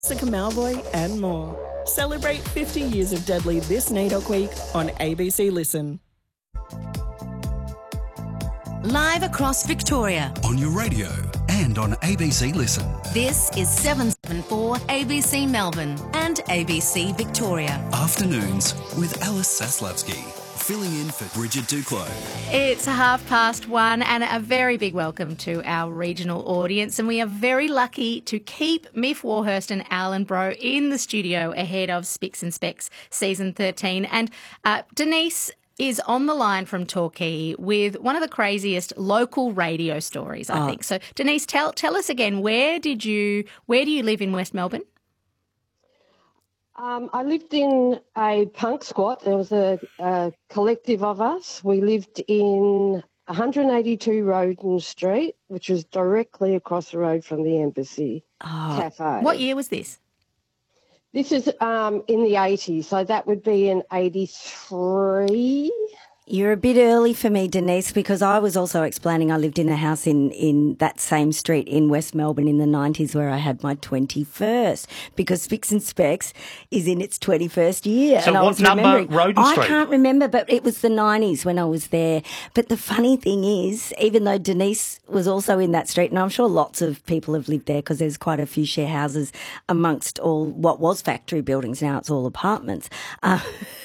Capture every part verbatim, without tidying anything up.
Jessica Malvoy and more. Celebrate fifty years of Deadly this NAIDOC week on A B C Listen. Live across Victoria. On your radio and on A B C Listen. This is seven seven four A B C Melbourne and A B C Victoria. Afternoons with Alice Saslavsky, filling in for Bridget Duclos. It's half past one and a very big welcome to our regional audience, and we are very lucky to keep Miff Warhurst and Alan Bro in the studio ahead of Spicks and Specs season thirteen. And uh, Denise is on the line from Torquay with one of the craziest local radio stories, I oh. think. So Denise, tell tell us again, where did you where do you live in West Melbourne? Um, I lived in a punk squat. There was a, a collective of us. We lived in one eighty-two Roden Street, which was directly across the road from the Embassy oh. Cafe. What year was this? This is um, in the eighties, so that would be in eighty-three. You're a bit early for me, Denise, because I was also explaining I lived in a house in, in that same street in West Melbourne in the nineties where I had my twenty-first, because Spicks and Specs is in its twenty-first year. So and I what was number Roden Street? I can't remember, but it was the nineties when I was there. But the funny thing is, even though Denise was also in that street, and I'm sure lots of people have lived there because there's quite a few share houses amongst all what was factory buildings, now it's all apartments. Uh,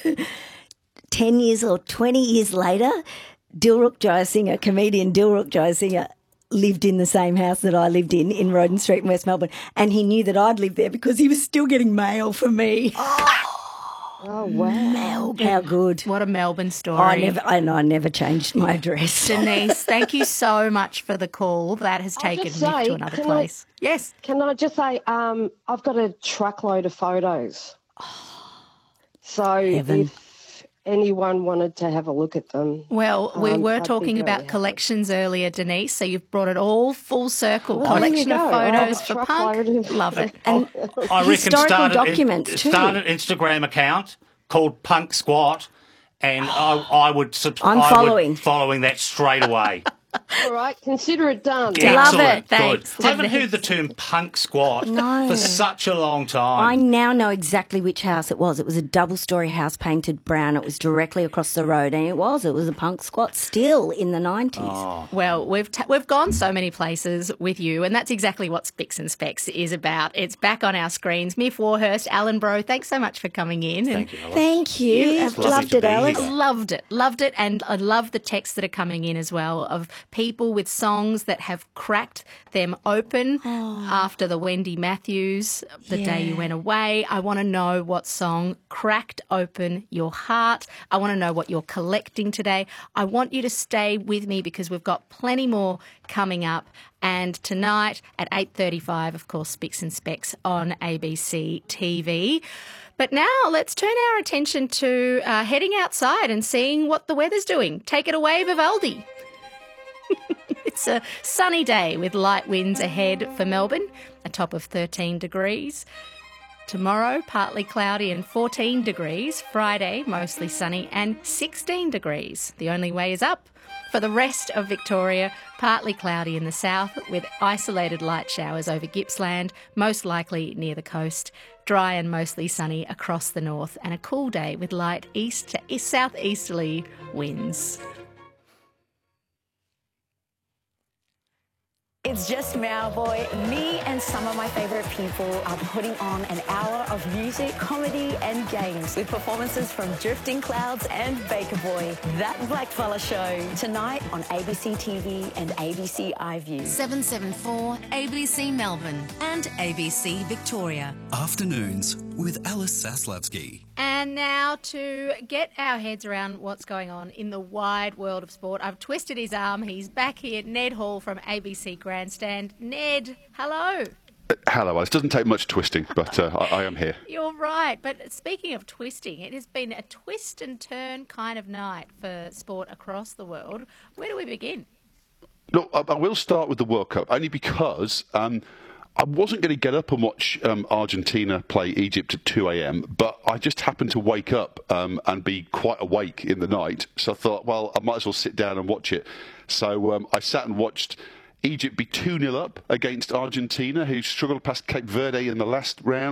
Ten years or twenty years later, Dilruk Jayasinghe, comedian Dilruk Jayasinghe, lived in the same house that I lived in, in Roden Street in West Melbourne, and he knew that I'd lived there because he was still getting mail from me. Oh, oh wow. Melbourne. How good. What a Melbourne story. I never, I know, I never changed my address. Denise, thank you so much for the call. That has taken me to another place. I, yes. Can I just say, um, I've got a truckload of photos. So Heaven. if anyone wanted to have a look at them. Well, we um, were I'd talking about happy. collections earlier, Denise, so you've brought it all full circle. Well, Collection of go. photos oh, for punk. of... Love it. And I reckon historical start, documents an, too. start an Instagram account called Punk Squat, and I, I would subscribe. I'm following. following that straight away. All right, consider it done. Love Excellent. it. Thanks, Good. I haven't Denise. heard the term Punk Squat No. for such a long I time. now know exactly which house it was. It was a double-storey house painted brown. It was directly across the road, and it was. It was a punk squat still in the nineties. Oh. Well, we've t- we've gone so many places with you, and that's exactly what Spicks and Specs is about. It's back on our screens. Miff Warhurst, Alan Bro, thanks so much for coming in. Thank you, Alice. Thank you. I've lovely loved to it, be Alex. here. Loved it, loved it, and I love the texts that are coming in as well of people with songs that have cracked them open after the Wendy Matthews, the day you Yeah. went away. I want to know what song cracked open your heart. I want to know what you're collecting today. I want you to stay with me because we've got plenty more coming up. And tonight at eight thirty-five, of course, Spicks and Specs on A B C T V. But now let's turn our attention to uh, heading outside and seeing what the weather's doing. Take it away, Vivaldi. It's a sunny day with light winds ahead for Melbourne, a top of thirteen degrees. Tomorrow, partly cloudy and fourteen degrees. Friday, mostly sunny and sixteen degrees. The only way is up. For the rest of Victoria, partly cloudy in the south with isolated light showers over Gippsland, most likely near the coast. Dry and mostly sunny across the north, and a cool day with light east to southeasterly winds. It's just Malvoy. Me and some of my favourite people are putting on an hour of music, comedy and games with performances from Drifting Clouds and Baker Boy. That Blackfella Show tonight on A B C T V and A B C iView. seven seven four A B C Melbourne and A B C Victoria. Afternoons with Alice Saslavsky. And now to get our heads around what's going on in the wide world of sport, I've twisted his arm. He's back here, Ned Hall from A B C Grandstand. Ned, hello. Hello, it doesn't take much twisting, but uh, I, I am here. You're right. But speaking of twisting, it has been a twist and turn kind of night for sport across the world. Where do we begin? Look, I, I will start with the World Cup, only because um, I wasn't going to get up and watch um, Argentina play Egypt at two a.m, but I just happened to wake up um, and be quite awake in the night. So I thought, well, I might as well sit down and watch it. So um, I sat and watched Egypt be two nil up against Argentina, who struggled past Cape Verde in the last round.